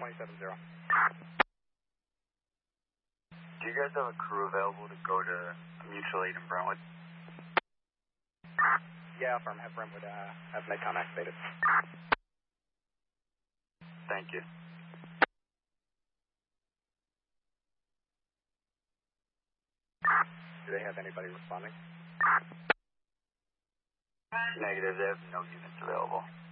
2070. Do you guys have a crew available to go to mutual aid in Brentwood? Yeah, firm. Have Brentwood have Medcom activated. Thank you. Do they have anybody responding? Negative. They have no units available.